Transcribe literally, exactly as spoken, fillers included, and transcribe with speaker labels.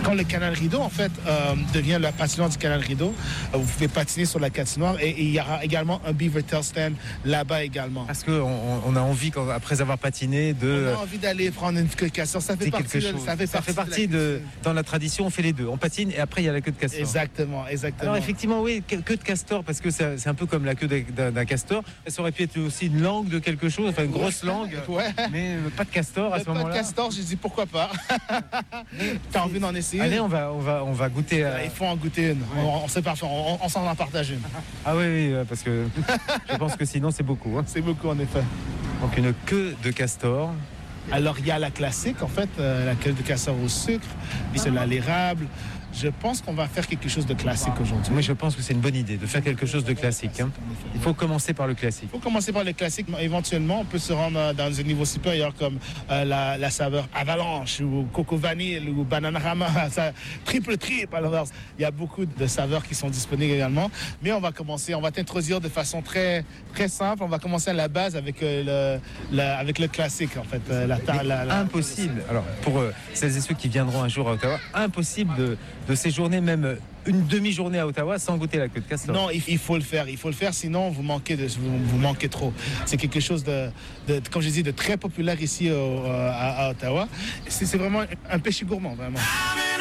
Speaker 1: quand le canal Rideau, en fait, euh, devient la patinoire du canal Rideau, euh, vous pouvez patiner sur la patinoire et, et il y aura également un beaver tail stand là-bas également.
Speaker 2: Parce qu'on on a envie, quand, après avoir patiné, de...
Speaker 1: On a envie d'aller prendre une queue de castor. Ça fait partie, de, ça fait
Speaker 2: ça
Speaker 1: partie,
Speaker 2: fait partie de, de... Dans la tradition, on fait les deux. On patine et après, il y a la queue de castor.
Speaker 1: Exactement, exactement.
Speaker 2: Alors effectivement, oui, queue de castor, parce que c'est, c'est un peu comme la queue d'un, d'un castor. Ça aurait pu être aussi une langue de quelque chose, enfin une grosse langue,
Speaker 1: ouais.
Speaker 2: Mais pas de castor à
Speaker 1: le
Speaker 2: ce moment-là.
Speaker 1: Pas de castor, j'ai dit pourquoi pas. T'as envie d'en essayer?
Speaker 2: Allez, on va, on va, on va goûter. À...
Speaker 1: Il faut en goûter une. Ouais. On, on, c'est parfait, on, on s'en en partage une.
Speaker 2: Ah oui, oui, parce que je pense que sinon c'est beaucoup. Hein.
Speaker 1: C'est beaucoup en effet.
Speaker 2: Donc une queue de castor.
Speaker 1: Alors il y a la classique en fait, euh, la queue de castor au sucre, puis c'est à l'érable. Je pense qu'on va faire quelque chose de classique aujourd'hui.
Speaker 2: Moi, je pense que c'est une bonne idée de faire quelque chose de classique. Hein. Il faut commencer par le classique.
Speaker 1: Il faut commencer par le classique. Éventuellement, on peut se rendre dans un niveau supérieur comme euh, la, la saveur avalanche ou coco vanille ou bananarama, ça, triple triple. Alors, il y a beaucoup de saveurs qui sont disponibles également. Mais on va commencer, on va t'introduire de façon très, très simple. On va commencer à la base avec, euh, le, la, avec le classique, en fait. Euh, la, la, la,
Speaker 2: impossible. Alors, pour euh, celles et ceux qui viendront un jour à Ottawa, impossible de de séjourner même une demi-journée à Ottawa sans goûter la queue de castor.
Speaker 1: Non, il, il faut le faire. Il faut le faire, sinon vous manquez, de, vous, vous manquez trop. C'est quelque chose de, de, comme je dis, de très populaire ici au, à, à Ottawa. C'est, c'est vraiment un péché gourmand, vraiment.